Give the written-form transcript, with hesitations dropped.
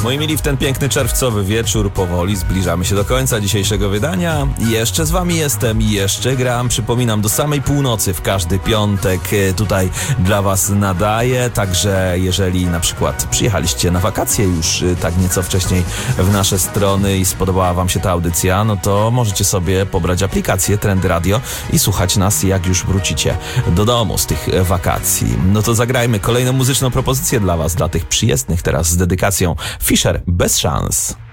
Moi mili, w ten piękny czerwcowy wieczór powoli zbliżamy się do końca dzisiejszego wydania. Jeszcze z wami jestem, jeszcze gram. Przypominam, do samej północy w każdy piątek tutaj dla was nadaję. Także jeżeli na przykład przyjechaliście na wakacje już tak nieco wcześniej w nasze strony i spodobała wam się ta audycja, no to możecie sobie pobrać aplikację Trendy Radio i słuchać nas, jak już wrócicie do domu z tych wakacji. No to zagrajmy kolejną muzyczną propozycję dla was, dla tych przyjezdnych teraz z dedykacją. Fisher, bez szans.